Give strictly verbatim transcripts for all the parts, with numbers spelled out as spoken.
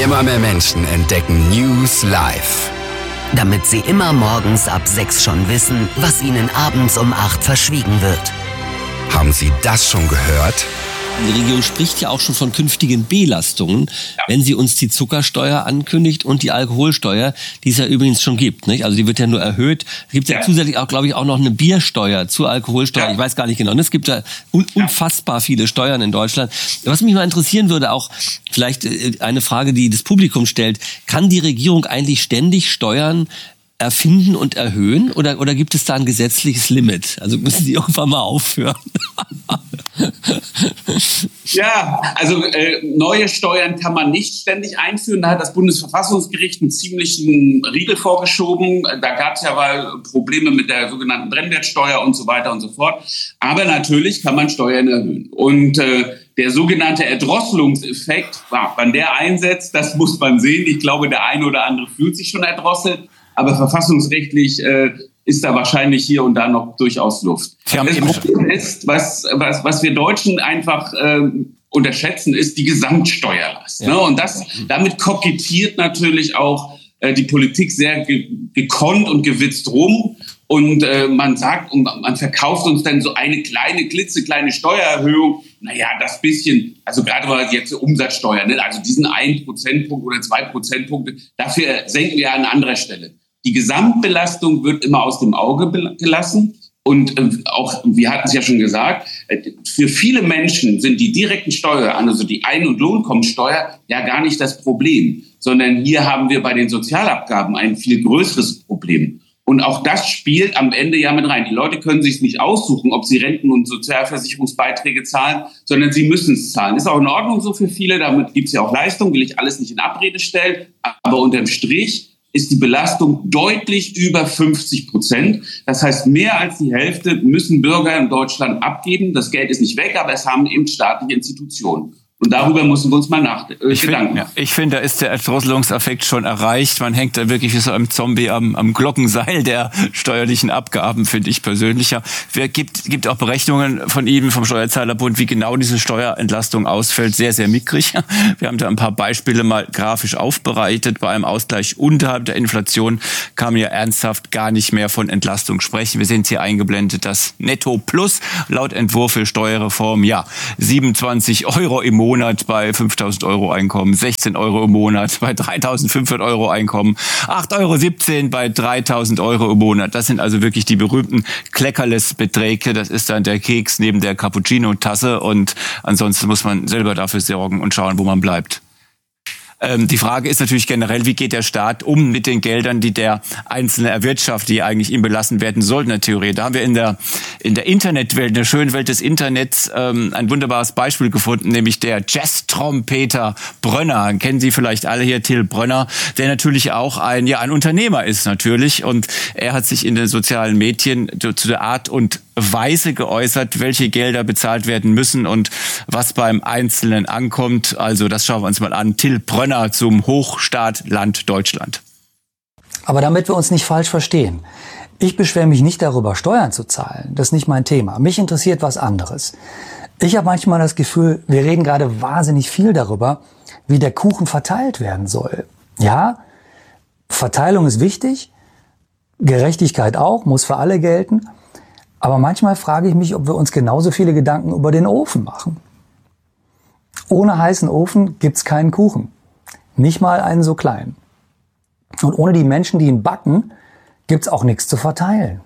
Immer mehr Menschen entdecken News live. Damit sie immer morgens ab sechs schon wissen, was ihnen abends um acht verschwiegen wird. Haben Sie das schon gehört? Die Regierung spricht ja auch schon von künftigen Belastungen, ja. wenn sie uns die Zuckersteuer ankündigt und die Alkoholsteuer, die es ja übrigens schon gibt. Nicht? Also die wird ja nur erhöht. Es gibt ja, ja zusätzlich auch, glaube ich, auch noch eine Biersteuer zur Alkoholsteuer. Ja. Ich weiß gar nicht genau. Und es gibt ja un- unfassbar viele Steuern in Deutschland. Was mich mal interessieren würde, auch vielleicht eine Frage, die das Publikum stellt. Kann die Regierung eigentlich ständig Steuern erfinden und erhöhen? Oder, oder gibt es da ein gesetzliches Limit? Also müssen die irgendwann mal aufhören? Ja, also äh, neue Steuern kann man nicht ständig einführen. Da hat das Bundesverfassungsgericht einen ziemlichen Riegel vorgeschoben. Da gab es ja mal Probleme mit der sogenannten Brennwertsteuer und so weiter und so fort. Aber natürlich kann man Steuern erhöhen. Und äh, der sogenannte Erdrosselungseffekt, wann der einsetzt, das muss man sehen. Ich glaube, der eine oder andere fühlt sich schon erdrosselt. Aber verfassungsrechtlich äh, ist da wahrscheinlich hier und da noch durchaus Luft. Das Problem ist, was, was, was wir Deutschen einfach äh, unterschätzen, ist die Gesamtsteuerlast. Ja. Ne? Und das, damit kokettiert natürlich auch äh, die Politik sehr ge- gekonnt und gewitzt rum. Und äh, man sagt, und man verkauft uns dann so eine kleine, klitzekleine Steuererhöhung. Naja, das bisschen, also gerade mal jetzt Umsatzsteuer, ne? Also diesen ein Prozentpunkt oder zwei Prozentpunkte, dafür senken wir an anderer Stelle. Die Gesamtbelastung wird immer aus dem Auge gelassen. Und äh, auch, wir hatten es ja schon gesagt, äh, für viele Menschen sind die direkten Steuern, also die Ein- und Lohnkommensteuer, ja gar nicht das Problem. Sondern hier haben wir bei den Sozialabgaben ein viel größeres Problem. Und auch das spielt am Ende ja mit rein. Die Leute können sich nicht aussuchen, ob sie Renten- und Sozialversicherungsbeiträge zahlen, sondern sie müssen es zahlen. Ist auch in Ordnung so für viele, damit gibt es ja auch Leistung, will ich alles nicht in Abrede stellen. Aber unterm Strich ist die Belastung deutlich über fünfzig Prozent. Das heißt, mehr als die Hälfte müssen Bürger in Deutschland abgeben. Das Geld ist nicht weg, aber es haben eben staatliche Institutionen. Und darüber müssen wir uns mal nach äh, ich Gedanken find, machen. Ja, ich finde, da ist der Erdrosselungseffekt schon erreicht. Man hängt da wirklich wie so ein Zombie am, am Glockenseil der steuerlichen Abgaben, finde ich persönlich. Ja, es gibt, gibt auch Berechnungen von Ihnen, vom Steuerzahlerbund, wie genau diese Steuerentlastung ausfällt. Sehr, sehr mickrig. Wir haben da ein paar Beispiele mal grafisch aufbereitet. Bei einem Ausgleich unterhalb der Inflation kann man ja ernsthaft gar nicht mehr von Entlastung sprechen. Wir sehen hier eingeblendet, das Netto Plus laut Entwurf für Steuerreform, ja, siebenundzwanzig Euro im Monat. Monat bei fünftausend Euro Einkommen, sechzehn Euro im Monat bei dreitausendfünfhundert Euro Einkommen, acht Euro siebzehn bei dreitausend Euro im Monat. Das sind also wirklich die berühmten Kleckerles-Beträge. Das ist dann der Keks neben der Cappuccino-Tasse und ansonsten muss man selber dafür sorgen und schauen, wo man bleibt. Ähm, die Frage ist natürlich generell, wie geht der Staat um mit den Geldern, die der Einzelne erwirtschaftet, die eigentlich ihm belassen werden sollten in der Theorie. Da haben wir in der in der Internetwelt, in der schönen Welt des Internets ähm, ein wunderbares Beispiel gefunden, nämlich der Jazz-Trompeter Brönner. Kennen Sie vielleicht alle hier, Till Brönner, der natürlich auch ein ja ein Unternehmer ist natürlich. Und er hat sich in den sozialen Medien zu der Art und Weise geäußert, welche Gelder bezahlt werden müssen und was beim Einzelnen ankommt. Also das schauen wir uns mal an. Till Brönner zum Hochstaatland Deutschland. Aber damit wir uns nicht falsch verstehen, ich beschwere mich nicht darüber, Steuern zu zahlen. Das ist nicht mein Thema. Mich interessiert was anderes. Ich habe manchmal das Gefühl, wir reden gerade wahnsinnig viel darüber, wie der Kuchen verteilt werden soll. Ja, Verteilung ist wichtig, Gerechtigkeit auch, muss für alle gelten. Aber manchmal frage ich mich, ob wir uns genauso viele Gedanken über den Ofen machen. Ohne heißen Ofen gibt's keinen Kuchen. Nicht mal einen so kleinen. Und ohne die Menschen, die ihn backen, gibt's auch nichts zu verteilen.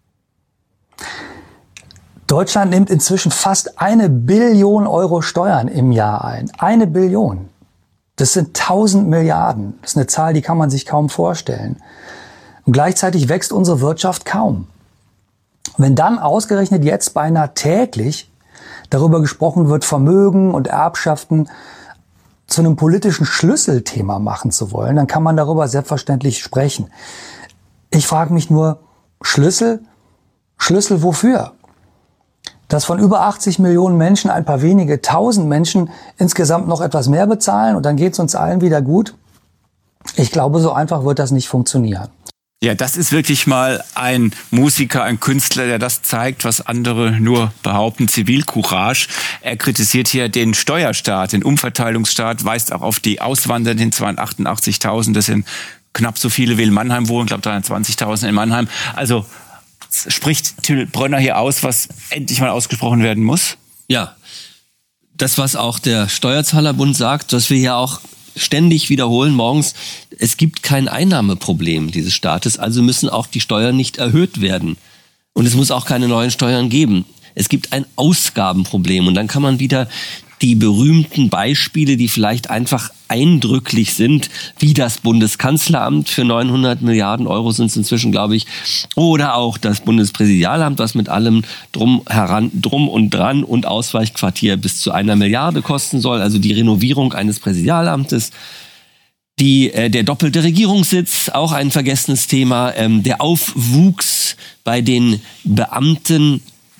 Deutschland nimmt inzwischen fast eine Billion Euro Steuern im Jahr ein. Eine Billion. Das sind tausend Milliarden. Das ist eine Zahl, die kann man sich kaum vorstellen. Und gleichzeitig wächst unsere Wirtschaft kaum. Wenn dann ausgerechnet jetzt beinahe täglich darüber gesprochen wird, Vermögen und Erbschaften zu einem politischen Schlüsselthema machen zu wollen, dann kann man darüber selbstverständlich sprechen. Ich frage mich nur, Schlüssel? Schlüssel wofür? Dass von über achtzig Millionen Menschen ein paar wenige tausend Menschen insgesamt noch etwas mehr bezahlen und dann geht es uns allen wieder gut? Ich glaube, so einfach wird das nicht funktionieren. Ja, das ist wirklich mal ein Musiker, ein Künstler, der das zeigt, was andere nur behaupten, Zivilcourage. Er kritisiert hier den Steuerstaat, den Umverteilungsstaat, weist auch auf die Auswandernden, zweihundertachtundachtzigtausend, das sind knapp so viele wie in Mannheim wohnen, ich glaube dreihundertzwanzigtausend in Mannheim. Also spricht Till Brönner hier aus, was endlich mal ausgesprochen werden muss? Ja, das, was auch der Steuerzahlerbund sagt, was wir ja auch ständig wiederholen morgens, es gibt kein Einnahmeproblem dieses Staates, also müssen auch die Steuern nicht erhöht werden. Und es muss auch keine neuen Steuern geben. Es gibt ein Ausgabenproblem und dann kann man wieder die berühmten Beispiele, die vielleicht einfach eindrücklich sind, wie das Bundeskanzleramt für neunhundert Milliarden Euro sind es inzwischen, glaube ich, oder auch das Bundespräsidialamt, was mit allem drum, heran, drum und dran und Ausweichquartier bis zu einer Milliarde kosten soll, also die Renovierung eines Präsidialamtes. Die, äh, der doppelte Regierungssitz, auch ein vergessenes Thema, ähm, der Aufwuchs bei den Beamten,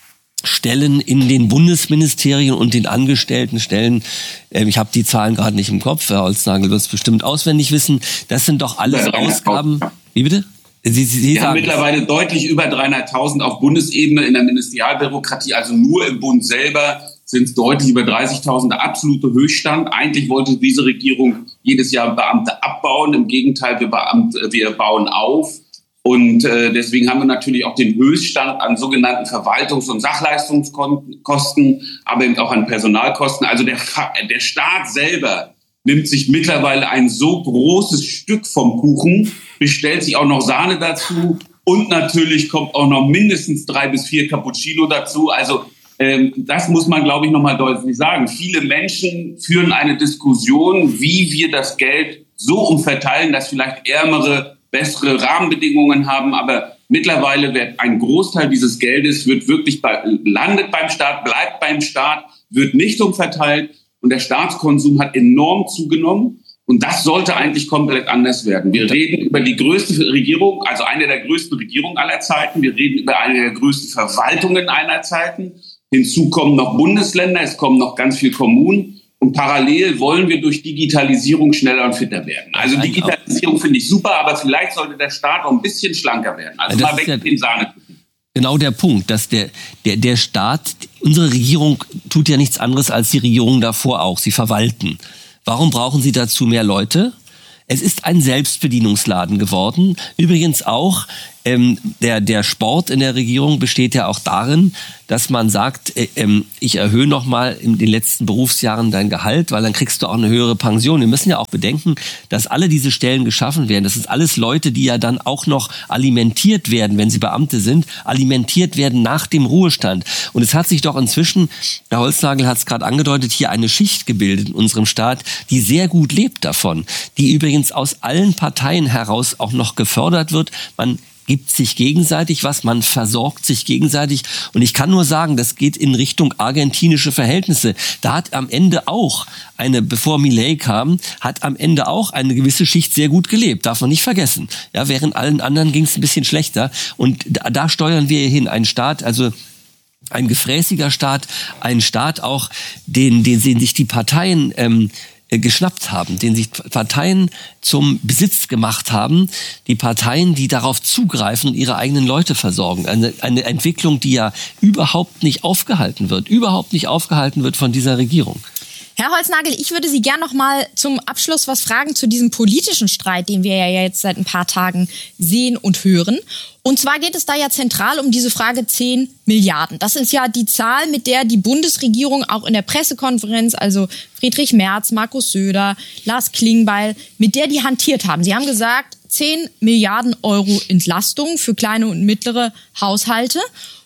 Stellen in den Bundesministerien und den Angestelltenstellen. Ähm, ich habe die Zahlen gerade nicht im Kopf. Herr Holznagel wird es bestimmt auswendig wissen. Das sind doch alles Ausgaben. Wie bitte? Sie, Sie, Sie Wir haben mittlerweile deutlich über dreihunderttausend auf Bundesebene in der Ministerialbürokratie, also nur im Bund selber sind es deutlich über dreißigtausend, der absolute Höchststand. Eigentlich wollte diese Regierung jedes Jahr Beamte abbauen. Im Gegenteil, wir, Beamte, wir bauen auf. Und äh, deswegen haben wir natürlich auch den Höchststand an sogenannten Verwaltungs- und Sachleistungskosten, aber eben auch an Personalkosten. Also der, der Staat selber nimmt sich mittlerweile ein so großes Stück vom Kuchen, bestellt sich auch noch Sahne dazu und natürlich kommt auch noch mindestens drei bis vier Cappuccino dazu. Also ähm, das muss man, glaube ich, nochmal deutlich sagen. Viele Menschen führen eine Diskussion, wie wir das Geld so umverteilen, dass vielleicht Ärmere bessere Rahmenbedingungen haben, aber mittlerweile wird ein Großteil dieses Geldes wird wirklich bei, landet beim Staat, bleibt beim Staat, wird nicht umverteilt und der Staatskonsum hat enorm zugenommen und das sollte eigentlich komplett anders werden. Wir reden über die größte Regierung, also eine der größten Regierungen aller Zeiten, wir reden über eine der größten Verwaltungen aller Zeiten, hinzu kommen noch Bundesländer, es kommen noch ganz viele Kommunen. Und parallel wollen wir durch Digitalisierung schneller und fitter werden. Also Digitalisierung finde ich super, aber vielleicht sollte der Staat auch ein bisschen schlanker werden. Also das mal weg ja mit den Sahnekuchen. Genau der Punkt, dass der, der, der Staat, unsere Regierung tut ja nichts anderes als die Regierung davor auch. Sie verwalten. Warum brauchen sie dazu mehr Leute? Es ist ein Selbstbedienungsladen geworden. Übrigens auch ähm, der der Sport in der Regierung besteht ja auch darin, dass man sagt, äh, ähm, ich erhöhe noch mal in den letzten Berufsjahren dein Gehalt, weil dann kriegst du auch eine höhere Pension. Wir müssen ja auch bedenken, dass alle diese Stellen geschaffen werden. Das sind alles Leute, die ja dann auch noch alimentiert werden, wenn sie Beamte sind, alimentiert werden nach dem Ruhestand. Und es hat sich doch inzwischen, der Holznagel hat es gerade angedeutet, hier eine Schicht gebildet in unserem Staat, die sehr gut lebt davon, die übrigens aus allen Parteien heraus auch noch gefördert wird. Man gibt sich gegenseitig was, man versorgt sich gegenseitig. Und ich kann nur sagen, das geht in Richtung argentinische Verhältnisse. Da hat am Ende auch eine, bevor Milei kam, hat am Ende auch eine gewisse Schicht sehr gut gelebt. Darf man nicht vergessen. Ja, während allen anderen ging es ein bisschen schlechter. Und da, da steuern wir hin. Ein Staat, also ein gefräßiger Staat, ein Staat auch, den, den, den sich die Parteien ähm, geschnappt haben, den sich Parteien zum Besitz gemacht haben, die Parteien, die darauf zugreifen und ihre eigenen Leute versorgen. Eine, eine Entwicklung, die ja überhaupt nicht aufgehalten wird, überhaupt nicht aufgehalten wird von dieser Regierung. Herr Holznagel, ich würde Sie gern noch mal zum Abschluss was fragen zu diesem politischen Streit, den wir ja jetzt seit ein paar Tagen sehen und hören. Und zwar geht es da ja zentral um diese Frage zehn Milliarden. Das ist ja die Zahl, mit der die Bundesregierung auch in der Pressekonferenz, also Friedrich Merz, Markus Söder, Lars Klingbeil, mit der die hantiert haben. Sie haben gesagt, zehn Milliarden Euro Entlastung für kleine und mittlere Haushalte.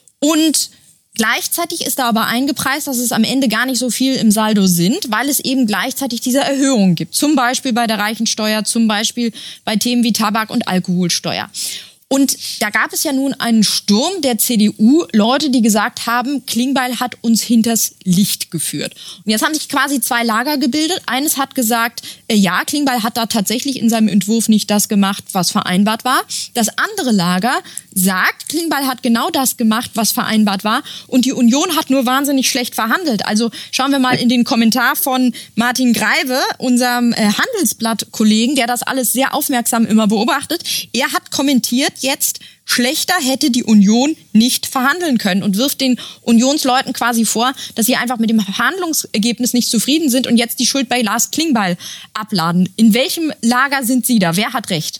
Und gleichzeitig ist da aber eingepreist, dass es am Ende gar nicht so viel im Saldo sind, weil es eben gleichzeitig diese Erhöhungen gibt. Zum Beispiel bei der Reichensteuer, zum Beispiel bei Themen wie Tabak- und Alkoholsteuer. Und da gab es ja nun einen Sturm der C D U, Leute, die gesagt haben, Klingbeil hat uns hinters Licht geführt. Und jetzt haben sich quasi zwei Lager gebildet. Eines hat gesagt, äh, ja, Klingbeil hat da tatsächlich in seinem Entwurf nicht das gemacht, was vereinbart war. Das andere Lager sagt, Klingbeil hat genau das gemacht, was vereinbart war. Und die Union hat nur wahnsinnig schlecht verhandelt. Also schauen wir mal in den Kommentar von Martin Greive, unserem äh, Handelsblatt-Kollegen, der das alles sehr aufmerksam immer beobachtet. Er hat kommentiert, jetzt schlechter hätte die Union nicht verhandeln können und wirft den Unionsleuten quasi vor, dass sie einfach mit dem Verhandlungsergebnis nicht zufrieden sind und jetzt die Schuld bei Lars Klingbeil abladen. In welchem Lager sind Sie da? Wer hat recht?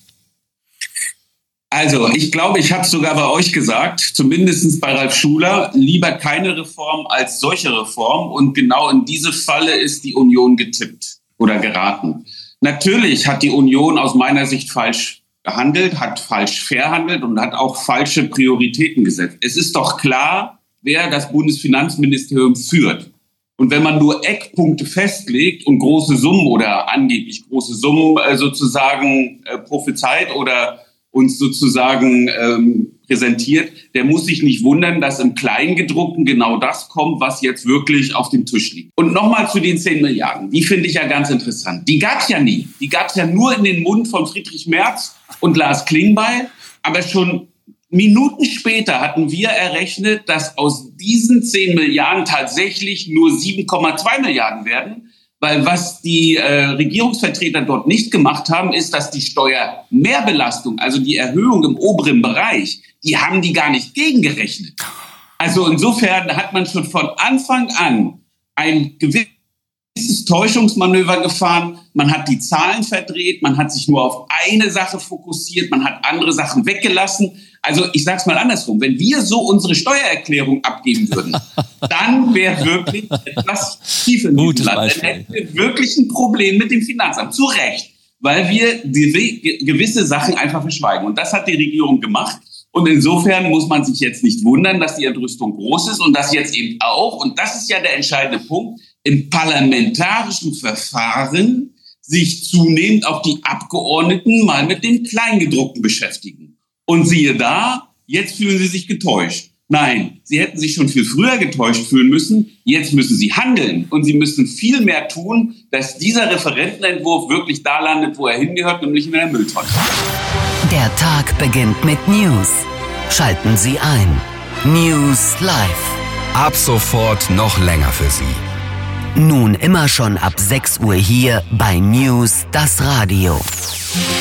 Also, ich glaube, ich habe es sogar bei euch gesagt, zumindest bei Ralf Schuler, lieber keine Reform als solche Reform. Und genau in diese Falle ist die Union getippt oder geraten. Natürlich hat die Union aus meiner Sicht falsch gehandelt, hat falsch verhandelt und hat auch falsche Prioritäten gesetzt. Es ist doch klar, wer das Bundesfinanzministerium führt. Und wenn man nur Eckpunkte festlegt und große Summen oder angeblich große Summen äh, sozusagen äh, prophezeit oder uns sozusagen ähm, präsentiert, der muss sich nicht wundern, dass im Kleingedruckten genau das kommt, was jetzt wirklich auf dem Tisch liegt. Und nochmal zu den zehn Milliarden. Die finde ich ja ganz interessant. Die gab es ja nie. Die gab es ja nur in den Mund von Friedrich Merz und Lars Klingbeil. Aber schon Minuten später hatten wir errechnet, dass aus diesen zehn Milliarden tatsächlich nur sieben Komma zwei Milliarden werden. Weil was die äh, Regierungsvertreter dort nicht gemacht haben, ist, dass die Steuermehrbelastung, also die Erhöhung im oberen Bereich, die haben die gar nicht gegengerechnet. Also insofern hat man schon von Anfang an ein gewisses Täuschungsmanöver gefahren. Man hat die Zahlen verdreht, man hat sich nur auf eine Sache fokussiert, man hat andere Sachen weggelassen. Also ich sage es mal andersrum, wenn wir so unsere Steuererklärung abgeben würden, dann wäre wirklich etwas tief in diesem Land. Dann hätten wir wirklich ein Problem mit dem Finanzamt. Zu Recht, weil wir die, gewisse Sachen einfach verschweigen. Und das hat die Regierung gemacht. Und insofern muss man sich jetzt nicht wundern, dass die Entrüstung groß ist und dass jetzt eben auch, und das ist ja der entscheidende Punkt, im parlamentarischen Verfahren sich zunehmend auch die Abgeordneten mal mit dem Kleingedruckten beschäftigen. Und siehe da, jetzt fühlen sie sich getäuscht. Nein, sie hätten sich schon viel früher getäuscht fühlen müssen. Jetzt müssen sie handeln und sie müssen viel mehr tun, dass dieser Referentenentwurf wirklich da landet, wo er hingehört, nämlich in der Mülltonne. Der Tag beginnt mit News. Schalten Sie ein. News Live. Ab sofort noch länger für Sie. Nun immer schon ab sechs Uhr hier bei News das Radio.